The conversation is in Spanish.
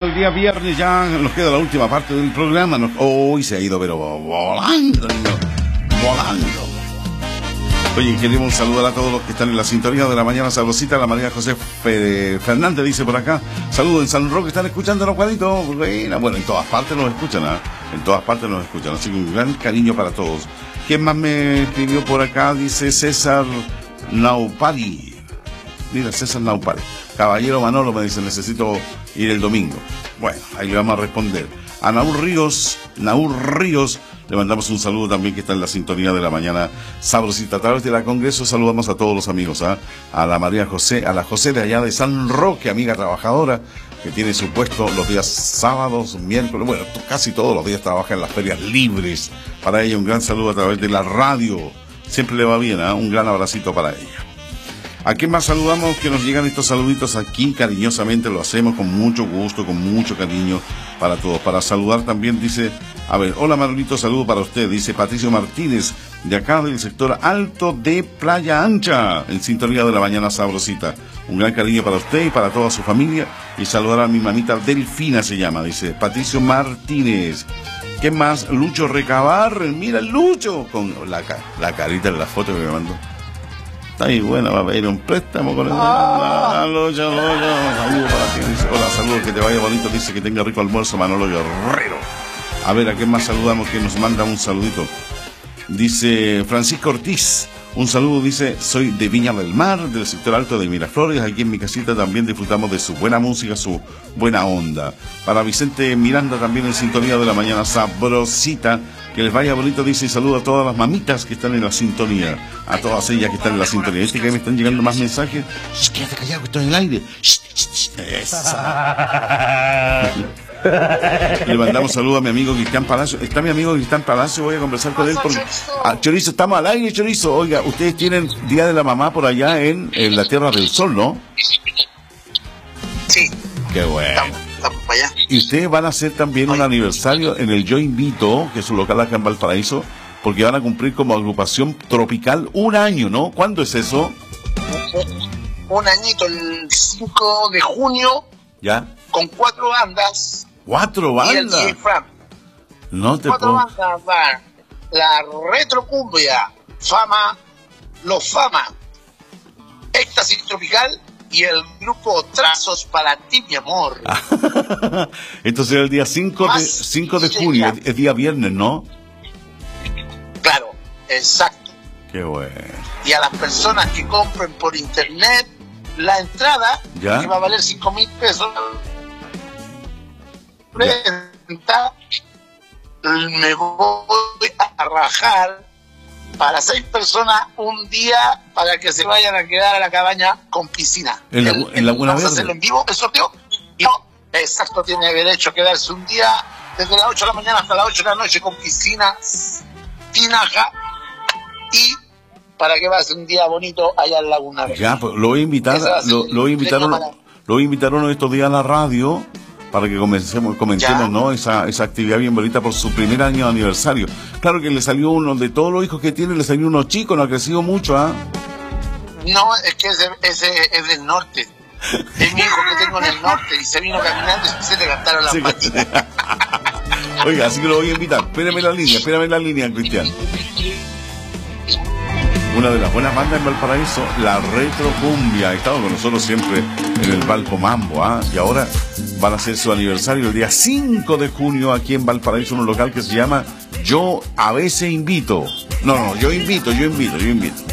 hoy día viernes ya nos queda la última parte del programa. Hoy se ha ido, pero volando, niño, volando. Oye, queremos saludar a todos los que están en la sintonía de la mañana sabrosita. La María José Fernández dice por acá: saludos en San Roque, están escuchando los cuadritos. Bueno, en todas partes nos escuchan, ¿eh? En todas partes nos escuchan, así que un gran cariño para todos. ¿Quién más me escribió por acá? Dice César Naupari. Mira, César Naupari. Caballero Manolo me dice: necesito ir el domingo. Bueno, ahí le vamos a responder. A Naúl Ríos, le mandamos un saludo también, que está en la sintonía de la mañana sabrosita. A través de la Congreso saludamos a todos los amigos, ¿eh? A la María José, a la José de allá de San Roque, amiga trabajadora, que tiene su puesto los días sábados, miércoles, bueno, casi todos los días trabaja en las ferias libres. Para ella un gran saludo a través de la radio. Siempre le va bien, ¿eh? Un gran abracito para ella. ¿A quién más saludamos? Que nos llegan estos saluditos aquí cariñosamente, lo hacemos con mucho gusto, con mucho cariño para todos. Para saludar también dice, a ver, hola Manolito, saludo para usted, dice Patricio Martínez, de acá del sector alto de Playa Ancha, en sintonía de la mañana sabrosita. Un gran cariño para usted y para toda su familia, y saludar a mi mamita Delfina se llama, dice Patricio Martínez. ¿Qué más? Lucho Recabar, mira el Lucho, con la carita de la foto que me mandó. Está ahí buena, va a pedir un préstamo con el... Saludos para ti, dice, hola, saludos, que te vaya bonito, dice que tenga rico almuerzo Manolo Guerrero. A ver, ¿a quién más saludamos que nos manda un saludito? Dice Francisco Ortiz, un saludo, dice, soy de Viña del Mar, del sector alto de Miraflores, aquí en mi casita también disfrutamos de su buena música, su buena onda. Para Vicente Miranda también en sintonía de la mañana sabrosita, que les vaya bonito, dice, y saludo a todas las mamitas que están en la sintonía, a todas ellas que están en la sintonía. Este que me están llegando más mensajes. Quédate callado que estoy en el aire. Le mandamos saludos a mi amigo Cristian Palacio. Está mi amigo Cristian Palacio, voy a conversar con él porque... Chorizo, estamos al aire, Chorizo. Oiga, ustedes tienen Día de la Mamá por allá en la Tierra del Sol, ¿no? Sí. Qué bueno. Estamos para allá. Y ustedes van a hacer también un aniversario en el Yo Invito, que es un local acá en Valparaíso, porque van a cumplir como agrupación tropical un año, ¿no? ¿Cuándo es eso? Un añito, el 5 de junio. ¿Ya? Con 4 bandas. ¿4 bandas? Y el DJ Fran. No te 4 puedo... bandas van. La Retrocumbia, Fama, Los Fama, Éxtasis Tropical y el grupo Trazos para ti, mi amor. Esto será el día 5 de junio, es día viernes, ¿no? Claro, exacto. Qué bueno. Y a las personas que compren por internet la entrada, ¿ya? Que va a valer 5,000 pesos, me voy a rajar para 6 personas un día para que se vayan a quedar a la cabaña con piscina. En la Buena Vamos Verde. a hacerlo en vivo, el sorteo. Y no, exacto, tiene derecho a quedarse un día desde las 8 de la mañana hasta las 8 de la noche con piscina, tinaja, y para que vaya un día bonito allá en la Laguna Verde. Ya, pues lo voy a invitar, lo voy a invitar uno de estos días a la radio para que comentemos, ¿no? Esa actividad bien bonita por su primer año de aniversario. Claro que le salió uno, de todos los hijos que tiene, le salió uno chico, no ha crecido mucho, ¿ah? No, es que ese es del norte. Es mi hijo que tengo en el norte y se vino caminando y se le gastaron las patitas. Oiga, así que lo voy a invitar. Espérame en la línea, Cristian. Una de las buenas bandas en Valparaíso, la Retrocumbia. Ha estado con nosotros siempre en el Valpo Mambo, ¿ah? Y ahora van a hacer su aniversario el día 5 de junio aquí en Valparaíso, en un local que se llama Yo a veces invito. No, yo invito.